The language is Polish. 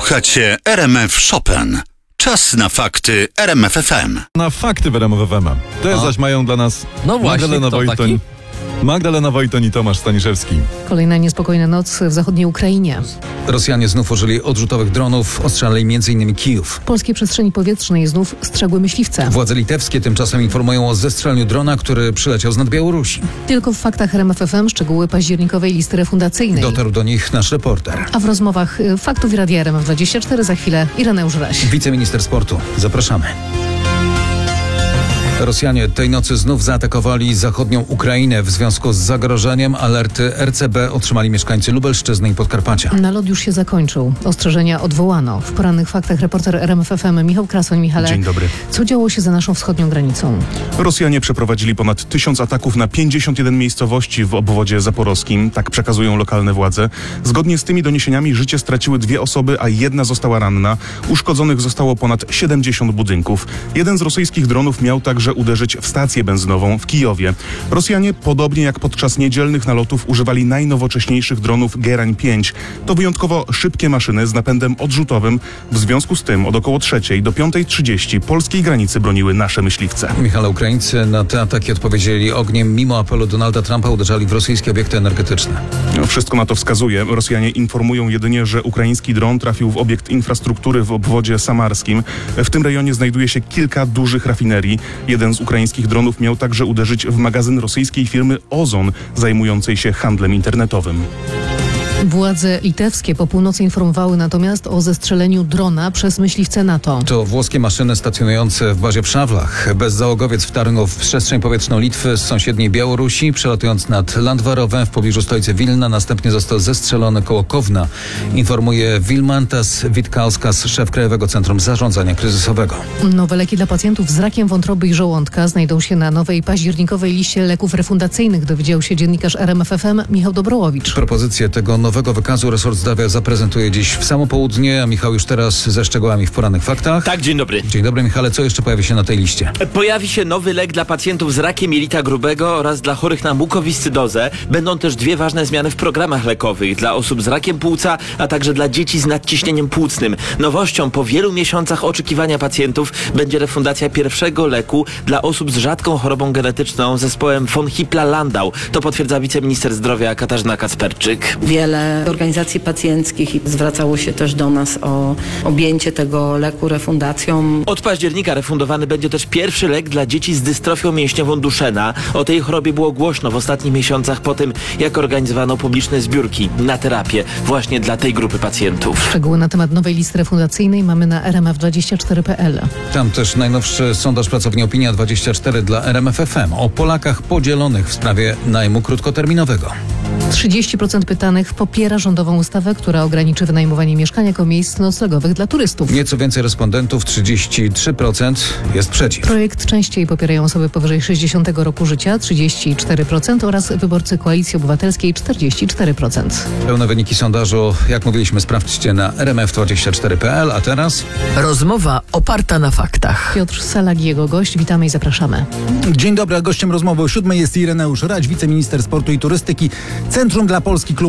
Słuchacie RMF Chopin. Czas na fakty RMF FM. Na fakty w RMF FM. Te zaś mają dla nas No właśnie, Magdalena kto Wojtoń. taki? Magdalena Wojtoń i Tomasz Staniszewski. Kolejna niespokojna noc w zachodniej Ukrainie. Rosjanie znów użyli odrzutowych dronów, ostrzelali m.in. Kijów. W polskiej przestrzeni powietrznej znów strzegły myśliwce. Władze litewskie tymczasem informują o zestrzeleniu drona, który przyleciał z nad Białorusi. Tylko w faktach RMF FM szczegóły październikowej listy refundacyjnej. Dotarł do nich nasz reporter. A w rozmowach faktów i Radia RMF24 za chwilę Ireneusz Raś. Wiceminister sportu. Zapraszamy. Rosjanie tej nocy znów zaatakowali zachodnią Ukrainę. W związku z zagrożeniem alerty RCB otrzymali mieszkańcy Lubelszczyzny i Podkarpacia. Nalot już się zakończył. Ostrzeżenia odwołano. W porannych faktach reporter RMF FM Michał Krasoń. Michale, Dzień dobry. co działo się za naszą wschodnią granicą? Rosjanie przeprowadzili ponad 1000 ataków na 51 miejscowości w obwodzie zaporowskim, tak przekazują lokalne władze. Zgodnie z tymi doniesieniami życie straciły 2 osoby, a 1 została ranna. Uszkodzonych zostało ponad 70 budynków. Jeden z rosyjskich dronów miał także uderzyć w stację benzynową w Kijowie. Rosjanie, podobnie jak podczas niedzielnych nalotów, używali najnowocześniejszych dronów Gerań-5. To wyjątkowo szybkie maszyny z napędem odrzutowym. W związku z tym od około 3 do 5:30 polskiej granicy broniły nasze myśliwce. Michale, Ukraińcy na te ataki odpowiedzieli ogniem. Mimo apelu Donalda Trumpa uderzali w rosyjskie obiekty energetyczne. Wszystko na to wskazuje. Rosjanie informują jedynie, że ukraiński dron trafił w obiekt infrastruktury w obwodzie samarskim. W tym rejonie znajduje się kilka dużych rafinerii. Jeden z ukraińskich dronów miał także uderzyć w magazyn rosyjskiej firmy Ozon, zajmującej się handlem internetowym. Władze litewskie po północy informowały natomiast o zestrzeleniu drona przez myśliwce NATO. To włoskie maszyny stacjonujące w bazie w Szawlach. Bezzałogowiec wtargnął w przestrzeń powietrzną Litwy z sąsiedniej Białorusi, przelatując nad Landwarowem w pobliżu stolicy Wilna. Następnie został zestrzelony koło Kowna. Informuje Vilmantas Witkauskas, szef Krajowego Centrum Zarządzania Kryzysowego. Nowe leki dla pacjentów z rakiem wątroby i żołądka znajdą się na nowej październikowej liście leków refundacyjnych, dowiedział się dziennikarz RMF FM Michał Dobrołowicz. Propozycję tego nowego wykazu resort zdrowia zaprezentuje dziś w samo południe, a Michał już teraz ze szczegółami w porannych faktach. Tak, dzień dobry. Dzień dobry, Michale. Co jeszcze pojawi się na tej liście? Pojawi się nowy lek dla pacjentów z rakiem jelita grubego oraz dla chorych na mukowiscydozę. Będą też 2 ważne zmiany w programach lekowych dla osób z rakiem płuca, a także dla dzieci z nadciśnieniem płucnym. Nowością po wielu miesiącach oczekiwania pacjentów będzie refundacja pierwszego leku dla osób z rzadką chorobą genetyczną zespołem von Hippla-Landau. To potwierdza wiceminister zdrowia Katarzyna Kacperczyk. Wiele organizacji pacjenckich zwracało się też do nas o objęcie tego leku refundacją. Od października refundowany będzie też pierwszy lek dla dzieci z dystrofią mięśniową Duchenne. O tej chorobie było głośno w ostatnich miesiącach po tym, jak organizowano publiczne zbiórki na terapię właśnie dla tej grupy pacjentów. Szczegóły na temat nowej listy refundacyjnej mamy na rmf24.pl. Tam też najnowszy sondaż pracowni Opinia24 dla RMF FM o Polakach podzielonych w sprawie najmu krótkoterminowego. 30% pytanych popiera rządową ustawę, która ograniczy wynajmowanie mieszkań jako miejsc noclegowych dla turystów. Nieco więcej respondentów, 33% jest przeciw. Projekt częściej popierają osoby powyżej 60 roku życia, 34% oraz wyborcy Koalicji Obywatelskiej, 44%. Pełne wyniki sondażu, jak mówiliśmy, sprawdźcie na rmf24.pl, a teraz... Rozmowa oparta na faktach. Piotr Salak i jego gość, witamy i zapraszamy. Dzień dobry, a gościem rozmowy o 7 jest Ireneusz Raś, wiceminister sportu i turystyki, Centrum dla Polski Klub